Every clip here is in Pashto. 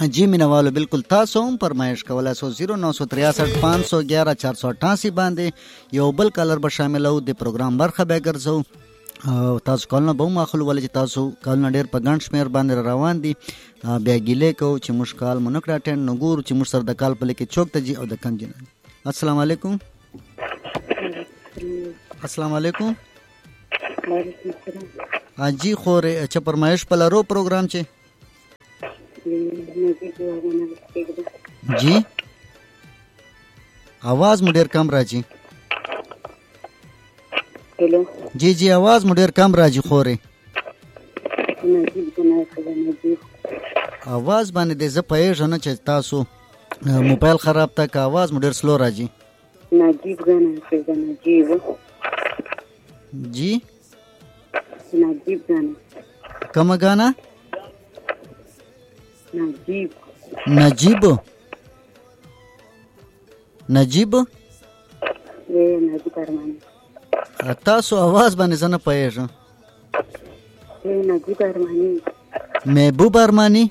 जी مینوالو بالکل تاسو هم فرمایش کولای شئ 0963 511 488 باندې یو بل کالر به شاملو د پروګرام برخه به ګرځو او تاسو کولنه به ماخلو ولې تاسو کولنه ډیر په ګڼ شمیر باندې روان دي بیا ګیلې کو چې مشکال مونږ راټن نګور چې موږ سره د کال په لکه چوک ته جی او د کم جن. السلام علیکم. السلام علیکم. اجي خورې چې فرمایش په لارو پروګرام چې जी आवाज मु ډیر کم راځي. हेलो जी आवाज मु ډیر کم راځي خورې आवाज باندې د زپې ژنه چې تاسو موبایل خراب تا کا आवाज مو ډیر سلو راځي. نجیب غانا څنګه نجیب जी نجیب غانا کوم غانا نجیب نجیب نجیب نجیب ارمانی تاسو आवाज باندې زنه پېژه نجیب ارمانی محبوب ارمانی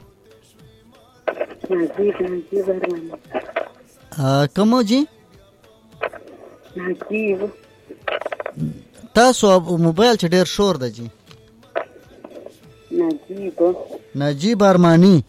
نجیب ارمانی کومو جی نجیب تاسو موبایل چې ډیر شور دی جی. نجیب ارمانی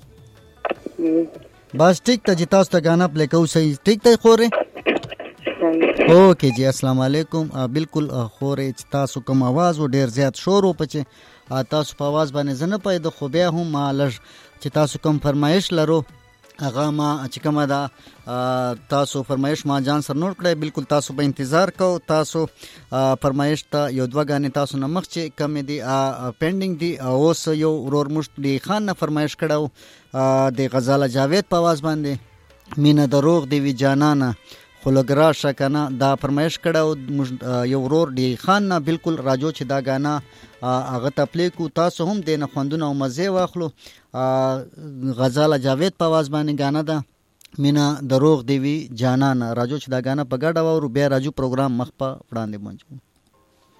بس ٹھیک تا جی تاسو ته غانا پلی کو صحیح ٹھیک ته خورې اوکے جی. السلام علیکم. بالکل خورې چې تاسو کوم आवाज و ډیر زیات شور و پچې تاسو په आवाज باندې زنه پېد خو بیا هم مالج چې تاسو کوم فرمایش لرو هغه ما چې کومه دا تاسو فرمایش ما جان سر نوٹ کړئ. بالکل تاسو په انتظار کو. تاسو فرمایش ته یو دوه غانې تاسو نه مخ چې کم دي پینډینګ دي اوس یو ورور مشتلی خان نه فرمایش کړو د غزاله جاوید په आवाज باندې مینا دروغ دی وی جانانه خلګرا شکنه دا فرمایش کړو یو ورور دی خان نه. بالکل راجو چې دا غانا هغه تپلی کو تاسو هم دینه خوندونه او مزه واخلو. غزاله جاوید په आवाज باندې غانا ده مینا دروغ دی وی جانانه راجو چې دا غانا په ګډه وورو بیا راجو پروګرام مخ په وړاندې مونږ